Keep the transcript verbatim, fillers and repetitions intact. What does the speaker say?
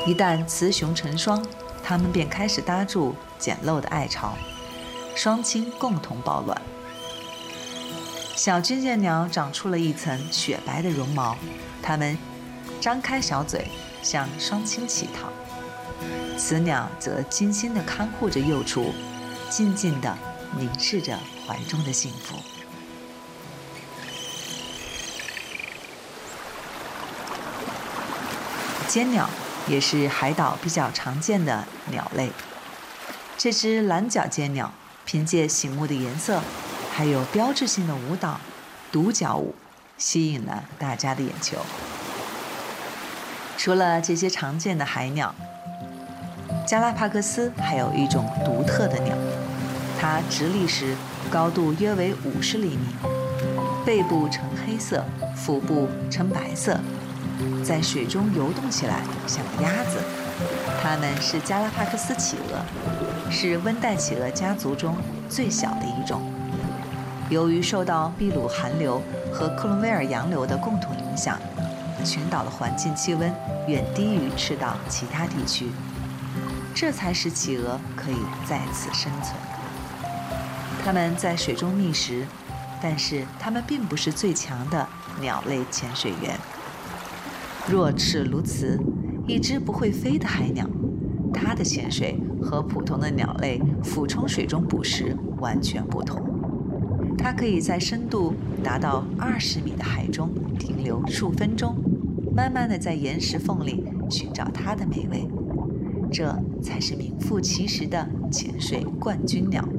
一旦雌雄成双，它们便开始搭筑简陋的爱巢，双亲共同抱卵。小军舰鸟长出了一层雪白的绒毛，它们张开小嘴向双亲乞讨，雌鸟则精心地看护着幼雏，静静地凝视着怀中的幸福。尖鸟也是海岛比较常见的鸟类。这只蓝脚尖鸟凭借醒目的颜色，还有标志性的舞蹈独角舞，吸引了大家的眼球。除了这些常见的海鸟，加拉帕戈斯还有一种独特的鸟，它直立时高度约为五十厘米，背部呈黑色，腹部呈白色，在水中游动起来像鸭子。它们是加拉帕戈斯企鹅，是温带企鹅家族中最小的一种。由于受到秘鲁寒流和克伦威尔洋流的共同影响，群岛的环境气温远低于赤道其他地区，这才使企鹅可以在此生存。它们在水中觅食，但是它们并不是最强的鸟类潜水员。若齿鸬鹚，一只不会飞的海鸟，它的潜水和普通的鸟类俯冲水中捕食完全不同。它可以在深度达到二十米的海中停留数分钟，慢慢地在岩石缝里寻找它的美味。这才是名副其实的潜水冠军鸟。